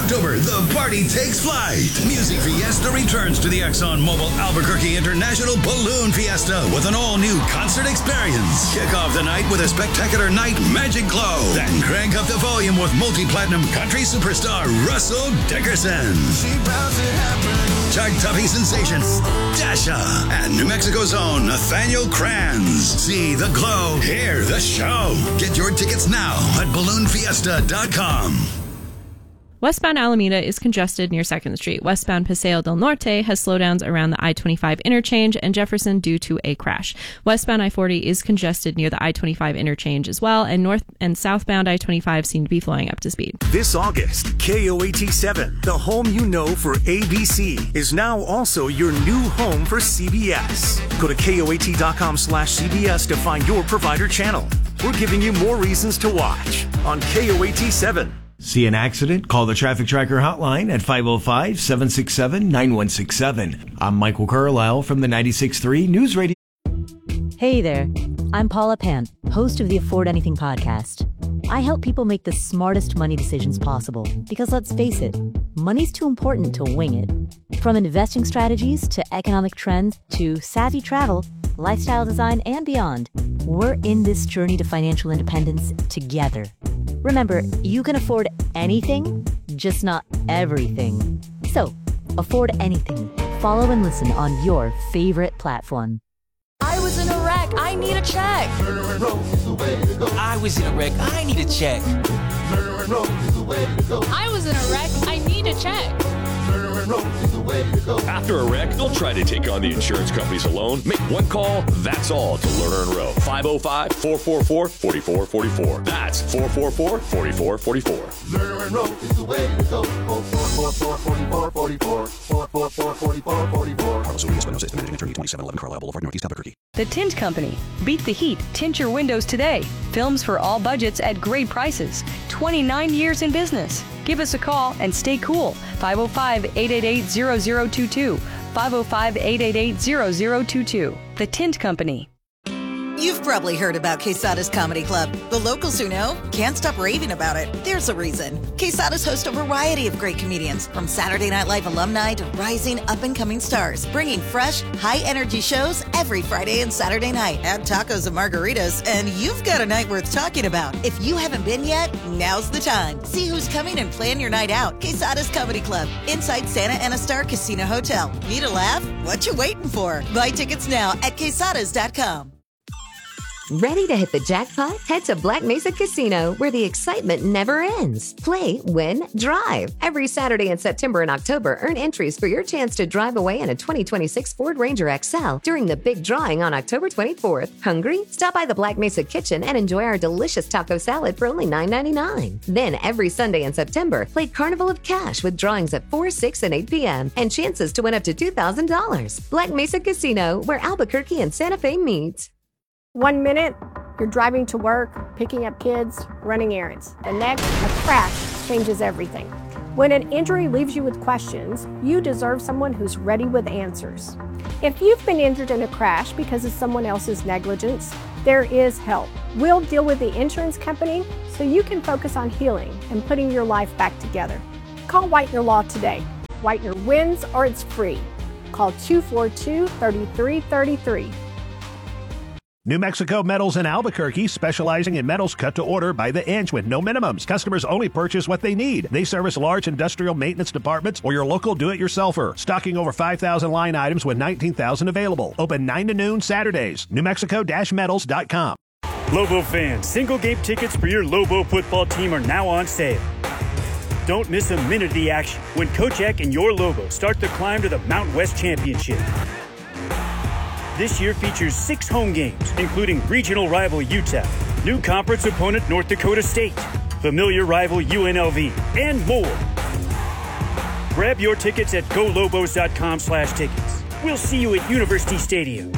October, the party takes flight. Music Fiesta returns to the ExxonMobil Albuquerque International Balloon Fiesta with an all-new concert experience. Kick off the night with a spectacular night magic glow. Then crank up the volume with multi-platinum country superstar Russell Dickerson. Chart-topping sensation Dasha and New Mexico's own Nathaniel Kranz. See the glow, hear the show. Get your tickets now at balloonfiesta.com. Westbound Alameda is congested near 2nd Street. Westbound Paseo del Norte has slowdowns around the I-25 interchange and Jefferson due to a crash. Westbound I-40 is congested near the I-25 interchange as well, and north and southbound I-25 seem to be flowing up to speed. This August, KOAT7, the home you know for ABC, is now also your new home for CBS. Go to KOAT.com/CBS to find your provider channel. We're giving you more reasons to watch on KOAT7. See an accident? Call the Traffic Tracker hotline at 505-767-9167. I'm Michael Carlisle from the 96.3 News Radio. Hey there, I'm Paula Pant, host of the Afford Anything podcast. I help people make the smartest money decisions possible because let's face it, money's too important to wing it. From investing strategies to economic trends to savvy travel, lifestyle design, and beyond, we're in this journey to financial independence together. Remember, you can afford anything, just not everything. So, afford anything. Follow and listen on your favorite platform. I was in a wreck. I need a check. I was in a wreck. I need a check. I was in a wreck. I need a check. After a wreck, don't try to take on the insurance companies alone. Make one call, that's all, to Lerner and Rowe. 505-444-4444. That's 444-4444. Lerner and Rowe is the way to go. 444-4444. 444-4444. Carlos Salinas, Espinosa, Managing Attorney, 2711 Carlisle Boulevard, Northeast Albuquerque. The Tint Company. Beat the heat. Tint your windows today. Films for all budgets at great prices. 29 years in business. Give us a call and stay cool. 505-888-0022. 505-888-0022. The Tint Company. You've probably heard about Quesada's Comedy Club. The locals who know can't stop raving about it. There's a reason. Quesada's host a variety of great comedians, from Saturday Night Live alumni to rising up-and-coming stars, bringing fresh, high-energy shows every Friday and Saturday night. Add tacos and margaritas, and you've got a night worth talking about. If you haven't been yet, now's the time. See who's coming and plan your night out. Quesada's Comedy Club, inside Santa Ana Star Casino Hotel. Need a laugh? What you waiting for? Buy tickets now at quesadas.com. Ready to hit the jackpot? Head to Black Mesa Casino, where the excitement never ends. Play, win, drive. Every Saturday in September and October, earn entries for your chance to drive away in a 2026 Ford Ranger XL during the big drawing on October 24th. Hungry? Stop by the Black Mesa Kitchen and enjoy our delicious taco salad for only $9.99. Then, every Sunday in September, play Carnival of Cash with drawings at 4, 6, and 8 p.m. and chances to win up to $2,000. Black Mesa Casino, where Albuquerque and Santa Fe meet. 1 minute, you're driving to work, picking up kids, running errands. The next, a crash changes everything. When an injury leaves you with questions, you deserve someone who's ready with answers. If you've been injured in a crash because of someone else's negligence, there is help. We'll deal with the insurance company so you can focus on healing and putting your life back together. Call Whitener Law today. Whitener wins or it's free. Call 242-3333. New Mexico Metals in Albuquerque, specializing in metals cut to order by the inch with no minimums. Customers only purchase what they need. They service large industrial maintenance departments or your local do-it-yourselfer. Stocking over 5,000 line items with 19,000 available. Open 9 to noon Saturdays. NewMexico-metals.com. Lobo fans, single-game tickets for your Lobo football team are now on sale. Don't miss a minute of the action when Coach Eck and your Lobo start the climb to the Mountain West Championship. This year features 6 home games, including regional rival Utah, new conference opponent North Dakota State, familiar rival UNLV, and more. Grab your tickets at golobos.com/tickets. We'll see you at University Stadium.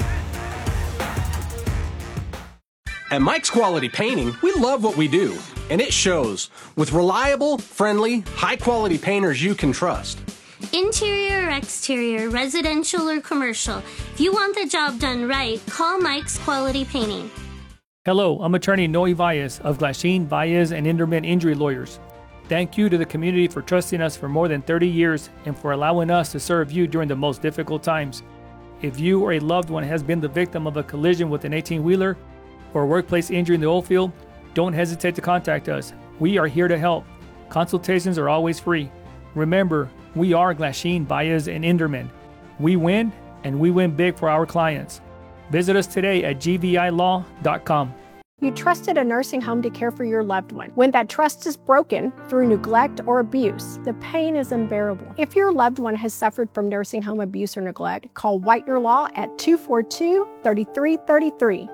At Mike's Quality Painting, we love what we do, and it shows. With reliable, friendly, high-quality painters you can trust. Interior or exterior, residential or commercial. If you want the job done right, call Mike's Quality Painting. Hello, I'm attorney Noe Valles of Glasheen, Valles, and Inderman Injury Lawyers. Thank you to the community for trusting us for more than 30 years and for allowing us to serve you during the most difficult times. If you or a loved one has been the victim of a collision with an 18-wheeler or a workplace injury in the oil field, don't hesitate to contact us. We are here to help. Consultations are always free. Remember, we are Glasheen, Baez, and Inderman. We win, and we win big for our clients. Visit us today at gvilaw.com. You trusted a nursing home to care for your loved one. When that trust is broken through neglect or abuse, the pain is unbearable. If your loved one has suffered from nursing home abuse or neglect, call Whitener Law at 242-3333.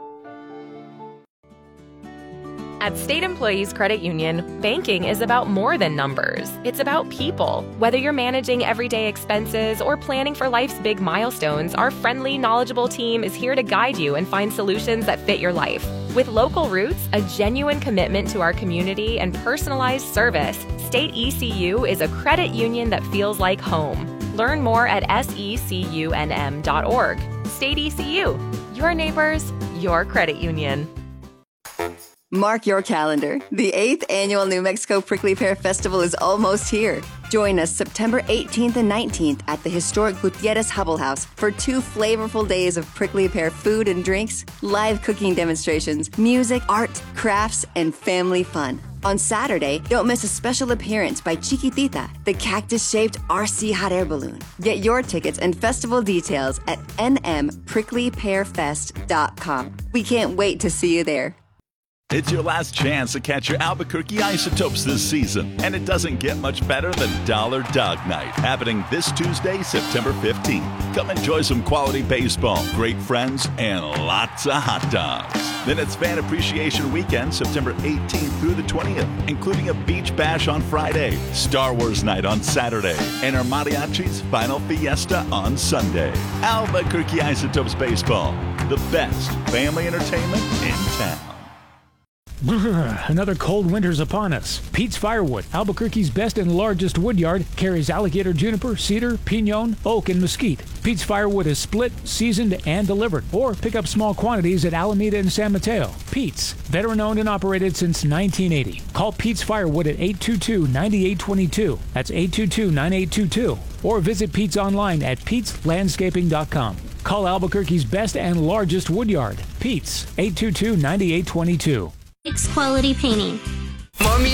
At State Employees Credit Union, banking is about more than numbers. It's about people. Whether you're managing everyday expenses or planning for life's big milestones, our friendly, knowledgeable team is here to guide you and find solutions that fit your life. With local roots, a genuine commitment to our community, and personalized service, State ECU is a credit union that feels like home. Learn more at secunm.org. State ECU, your neighbors, your credit union. Mark your calendar. The 8th Annual New Mexico Prickly Pear Festival is almost here. Join us September 18th and 19th at the historic Gutierrez Hubble House for 2 flavorful days of prickly pear food and drinks, live cooking demonstrations, music, art, crafts, and family fun. On Saturday, don't miss a special appearance by Chiquitita, the cactus-shaped RC hot air balloon. Get your tickets and festival details at nmpricklypearfest.com. We can't wait to see you there. It's your last chance to catch your Albuquerque Isotopes this season, and it doesn't get much better than Dollar Dog Night, happening this Tuesday, September 15th. Come enjoy some quality baseball, great friends, and lots of hot dogs. Then it's Fan Appreciation Weekend, September 18th through the 20th, including a beach bash on Friday, Star Wars Night on Saturday, and our Mariachi's Final Fiesta on Sunday. Albuquerque Isotopes Baseball, the best family entertainment in town. Another cold winter's upon us. Pete's Firewood, Albuquerque's best and largest woodyard, carries alligator juniper, cedar, pinon, oak, and mesquite. Pete's Firewood is split, seasoned, and delivered. Or pick up small quantities at Alameda and San Mateo. Pete's, veteran-owned and operated since 1980. Call Pete's Firewood at 822-9822. That's 822-9822. Or visit Pete's online at peteslandscaping.com. Call Albuquerque's best and largest woodyard. Pete's, 822-9822. Quality Painting. Mommy.